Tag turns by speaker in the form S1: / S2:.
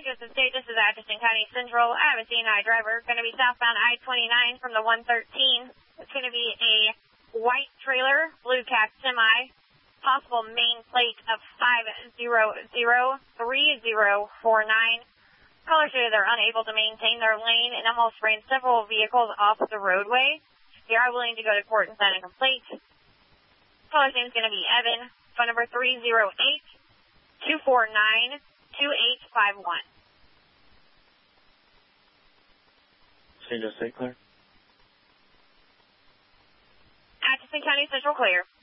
S1: to the state. This is Atchison County Central. I have a CNI driver going to be southbound I-29 from the 113. It's going to be a white trailer, blue cab semi, possible main plate of 5003049. Caller stated they're unable to maintain their lane and almost ran several vehicles off the roadway. They are willing to go to court and sign a complaint. Caller's name is going to be Evan. Phone number 308-249-2851.
S2: St. Joe State clear?
S1: Atchison County Central clear.